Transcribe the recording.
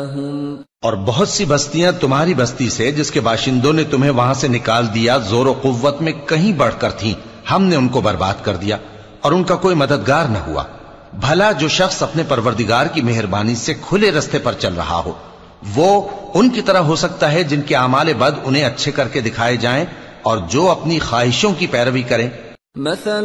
और बहुत सी बस्तियां तुम्हारी बस्ती से जिसके बाशिंदों ने तुम्हें वहां से निकाल दिया जोर और कुव्वत में कहीं बढ़कर थीं, हमने उनको बर्बाद कर दिया और उनका कोई मददगार न हुआ। भला जो शख्स अपने परवरदिगार की मेहरबानी से खुले रास्ते पर चल रहा हो, वो उनकी तरह हो सकता है जिनके आमाले बद उन्हें अच्छे करके दिखाए जाएं और जो अपनी ख्वाहिशों की पैरवी करें।